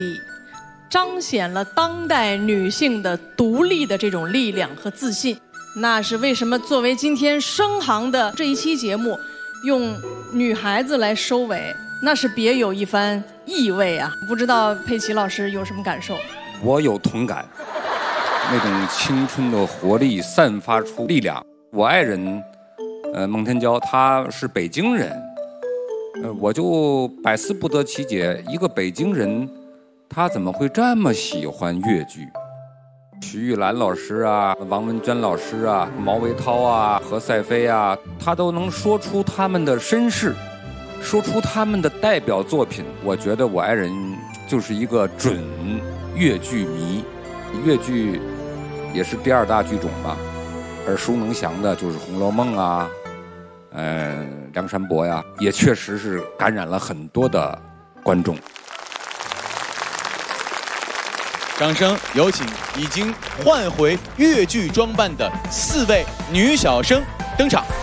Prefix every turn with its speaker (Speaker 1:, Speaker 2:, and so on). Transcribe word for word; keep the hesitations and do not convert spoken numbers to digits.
Speaker 1: 彰显了当代女性的独立的这种力量和自信。那是为什么作为今天升航的这一期节目，用女孩子来收尾，那是别有一番意味啊！不知道佩奇老师有什么感受？
Speaker 2: 我有同感，那种青春的活力散发出力量。我爱人，呃，孟天娇，她是北京人，呃，我就百思不得其解，一个北京人，他怎么会这么喜欢越剧？徐玉兰老师啊，王文娟老师啊，毛维涛啊，何赛飞啊，他都能说出他们的身世，说出他们的代表作品。我觉得我爱人就是一个准越剧迷，越剧也是第二大剧种吧，耳熟能详的就是《红楼梦》啊，呃，梁山伯呀，也确实是感染了很多的观众。
Speaker 3: 掌声有请已经换回越剧装扮的四位女小生登场。